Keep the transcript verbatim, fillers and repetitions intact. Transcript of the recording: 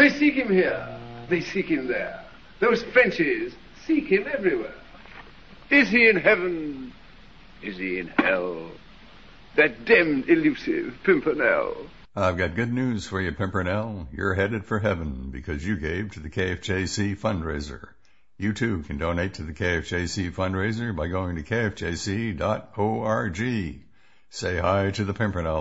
They seek him here. They seek him there. Those Frenchies seek him everywhere. Is he in heaven? Is he in hell? That damned elusive Pimpernel. I've got good news for you, Pimpernel. You're headed for heaven because you gave to the K F J C fundraiser. You too can donate to the K F J C fundraiser by going to K F J C dot org. Say hi to the Pimpernel.